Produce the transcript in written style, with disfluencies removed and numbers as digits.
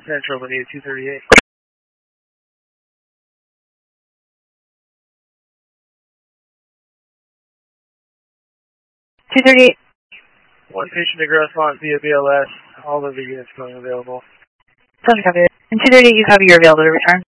Central, Bonita 238. 238. One patient to Grossmont via BLS. All of the units going available. Sounds copy. And 238, you copy your available to return.